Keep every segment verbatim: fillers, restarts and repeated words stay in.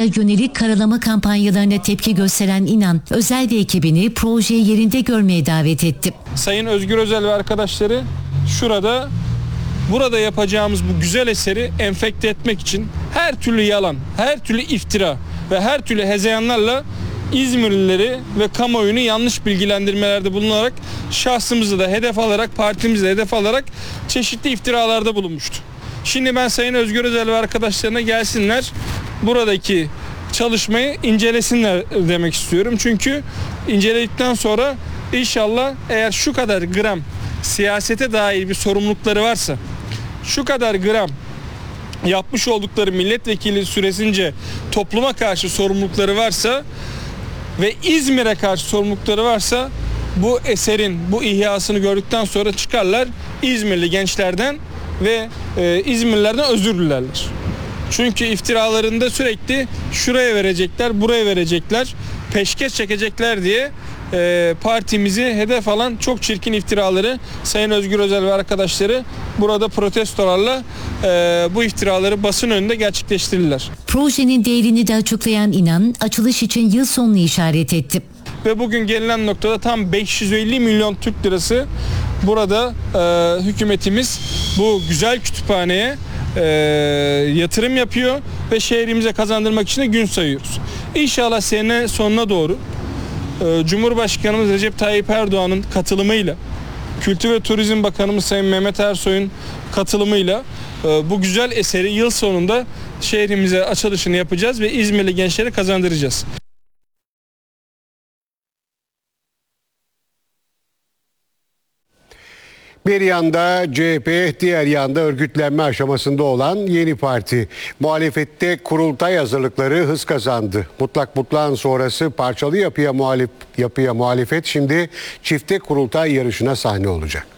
yönelik karalama kampanyalarına tepki gösteren İnan, Özel ve ekibini projeyi yerinde görmeye davet etti. Sayın Özgür Özel ve arkadaşları şurada, burada yapacağımız bu güzel eseri enfekte etmek için her türlü yalan, her türlü iftira ve her türlü hezeyanlarla İzmirlileri ve kamuoyunu yanlış bilgilendirmelerde bulunarak şahsımızı da hedef alarak, partimizi de hedef alarak çeşitli iftiralarda bulunmuştu. Şimdi ben Sayın Özgür Özel ve arkadaşlarına gelsinler, buradaki çalışmayı incelesinler demek istiyorum. Çünkü inceledikten sonra inşallah eğer şu kadar gram siyasete dair bir sorumlulukları varsa, şu kadar gram yapmış oldukları milletvekili süresince topluma karşı sorumlulukları varsa ve İzmir'e karşı sorumlulukları varsa, bu eserin bu ihyasını gördükten sonra çıkarlar İzmirli gençlerden ve e, İzmirlilerden özür dilerler. Çünkü iftiralarında sürekli şuraya verecekler, buraya verecekler, peşkeş çekecekler diye e, partimizi hedef alan çok çirkin iftiraları Sayın Özgür Özel ve arkadaşları burada protestolarla e, bu iftiraları basın önünde gerçekleştirirler. Projenin değerini de açıklayan İnan, açılış için yıl sonunu işaret etti. Ve bugün gelinen noktada tam beş yüz elli milyon Türk lirası burada e, hükümetimiz bu güzel kütüphaneye e, yatırım yapıyor ve şehrimize kazandırmak için de gün sayıyoruz. İnşallah sene sonuna doğru e, Cumhurbaşkanımız Recep Tayyip Erdoğan'ın katılımıyla, Kültür ve Turizm Bakanımız Sayın Mehmet Ersoy'un katılımıyla e, bu güzel eseri yıl sonunda şehrimize açılışını yapacağız ve İzmirli gençlere kazandıracağız. Bir yanda C H P, diğer yanda örgütlenme aşamasında olan yeni parti. Muhalefette kurultay hazırlıkları hız kazandı. Mutlak mutlağın sonrası parçalı yapıya, muhalif, yapıya muhalefet şimdi çifte kurultay yarışına sahne olacak.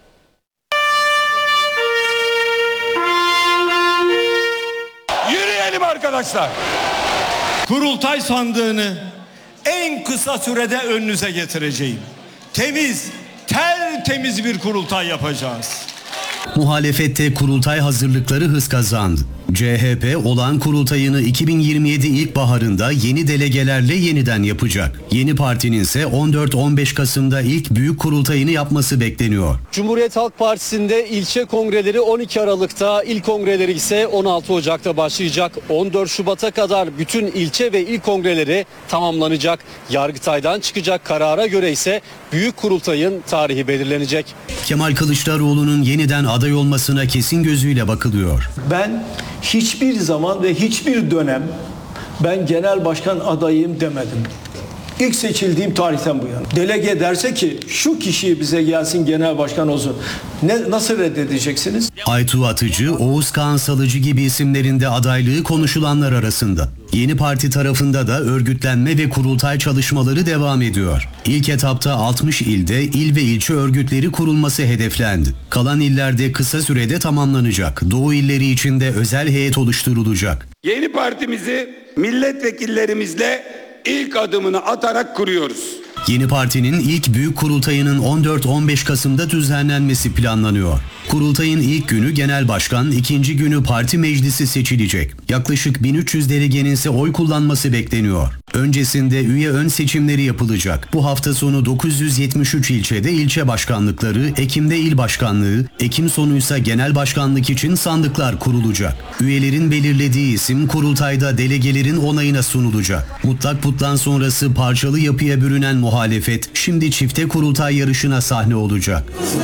Yürüyelim arkadaşlar. Kurultay sandığını en kısa sürede önünüze getireceğim. Temiz, tertemiz bir kurultay yapacağız. Muhalefette kurultay hazırlıkları hız kazandı. C H P olan kurultayını iki bin yirmi yedi ilkbaharında yeni delegelerle yeniden yapacak. Yeni partinin ise on dört on beş Kasım'da ilk büyük kurultayını yapması bekleniyor. Cumhuriyet Halk Partisi'nde ilçe kongreleri on iki Aralık'ta, il kongreleri ise on altı Ocak'ta başlayacak. on dört Şubat'a kadar bütün ilçe ve il kongreleri tamamlanacak. Yargıtay'dan çıkacak karara göre ise büyük kurultayın tarihi belirlenecek. Kemal Kılıçdaroğlu'nun yeniden aday olmasına kesin gözüyle bakılıyor. Ben hiçbir zaman ve hiçbir dönem ben genel başkan adayıyım demedim. İlk seçildiğim tarihten bu yana. Delege derse ki şu kişiyi bize gelsin genel başkan olsun. Ne, nasıl reddedeceksiniz? Aytuğ Atıcı, Oğuz Kağan Salıcı gibi isimlerin de adaylığı konuşulanlar arasında. Yeni parti tarafında da örgütlenme ve kurultay çalışmaları devam ediyor. İlk etapta altmış ilde il ve ilçe örgütleri kurulması hedeflendi. Kalan illerde kısa sürede tamamlanacak. Doğu illeri için de özel heyet oluşturulacak. Yeni partimizi milletvekillerimizle ilk adımını atarak kuruyoruz. Yeni partinin ilk büyük kurultayının on dört on beş Kasım'da düzenlenmesi planlanıyor. Kurultayın ilk günü genel başkan, ikinci günü parti meclisi seçilecek. Yaklaşık bin üç yüz delegenin ise oy kullanması bekleniyor. Öncesinde üye ön seçimleri yapılacak. Bu hafta sonu dokuz yüz yetmiş üç ilçede ilçe başkanlıkları, Ekim'de il başkanlığı, Ekim sonuysa genel başkanlık için sandıklar kurulacak. Üyelerin belirlediği isim kurultayda delegelerin onayına sunulacak. Mutlak putlan sonrası parçalı yapıya bürünen muhalefet şimdi çifte kurultay yarışına sahne olacak.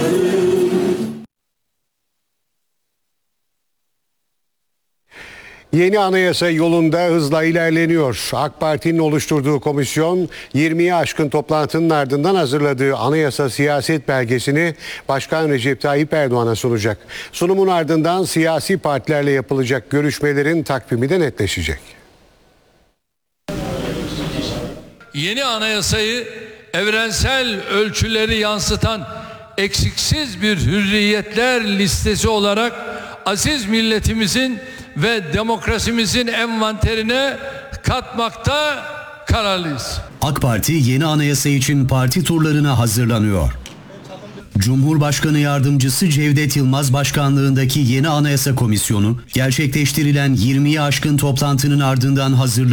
Yeni anayasa yolunda hızla ilerleniyor. AK Parti'nin oluşturduğu komisyon yirmiyi aşkın toplantının ardından hazırladığı anayasa siyaset belgesini Başkan Recep Tayyip Erdoğan'a sunacak. Sunumun ardından siyasi partilerle yapılacak görüşmelerin takvimi de netleşecek. Yeni anayasayı evrensel ölçüleri yansıtan eksiksiz bir hürriyetler listesi olarak aziz milletimizin ve demokrasimizin envanterine katmakta kararlıyız. AK Parti yeni anayasa için parti turlarına hazırlanıyor. Cumhurbaşkanı Yardımcısı Cevdet Yılmaz başkanlığındaki yeni anayasa komisyonu gerçekleştirilen yirmiyi aşkın toplantının ardından hazırlanıyor.